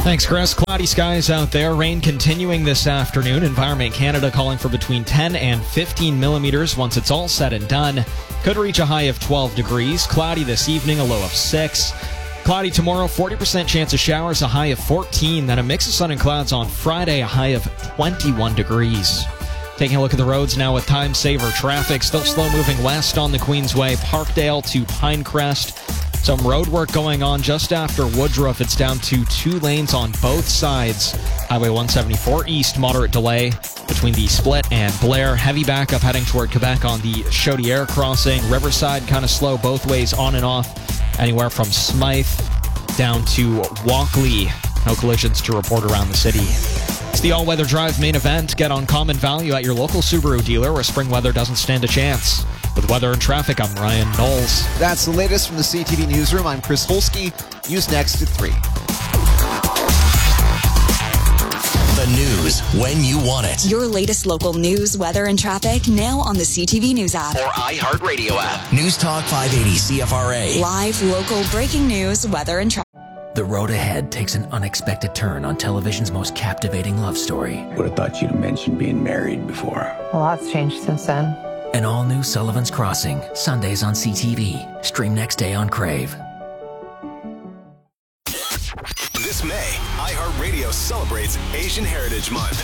Thanks, Chris. Cloudy skies out there. Rain continuing this afternoon. Environment Canada calling for between 10 and 15 millimeters once it's all said and done. Could reach a high of 12 degrees. Cloudy this evening, a low of 6. Cloudy tomorrow, 40% chance of showers, a high of 14. Then a mix of sun and clouds on Friday, a high of 21 degrees. Taking a look at the roads now with time saver traffic. Still slow moving west on the Queensway, Parkdale to Pinecrest. Some road work going on just after Woodruff. It's down to 2 lanes on both sides. Highway 174 East, moderate delay between the Split and Blair. Heavy backup heading toward Quebec on the Chaudière crossing. Riverside kind of slow both ways on and off. Anywhere from Smythe down to Walkley. No collisions to report around the city. It's the all-weather drive main event. Get uncommon value at your local Subaru dealer where spring weather doesn't stand a chance. With weather and traffic, I'm Ryan Knowles. That's the latest from the CTV Newsroom. I'm Chris Holsky. News next at 3. The news when you want it. Your latest local news, weather, and traffic now on the CTV News app. Or iHeartRadio app. News Talk 580 CFRA. Live, local, breaking news, weather, and traffic. The road ahead takes an unexpected turn on television's most captivating love story. Would have thought you'd have mentioned being married before. A lot's changed since then. An all-new Sullivan's Crossing, Sundays on CTV. Stream next day on Crave. This May, iHeartRadio celebrates Asian Heritage Month.